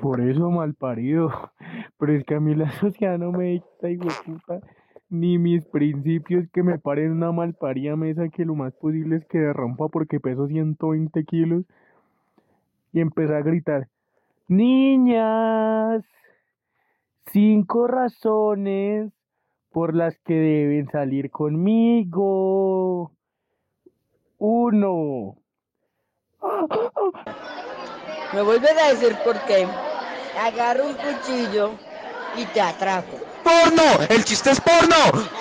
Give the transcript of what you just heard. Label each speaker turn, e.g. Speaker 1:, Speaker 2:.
Speaker 1: Por eso mal parido. Pero es que a mí la sociedad no me dicta, puta, ni mis principios que me paren una malparida mesa que lo más posible es que derrumpa porque peso 120 kilos y empecé a gritar, niñas, 5 razones por las que deben salir conmigo. Uno.
Speaker 2: Me vuelves a decir por qué. Agarro un cuchillo y te atraco.
Speaker 3: ¡Porno! ¡El chiste es porno!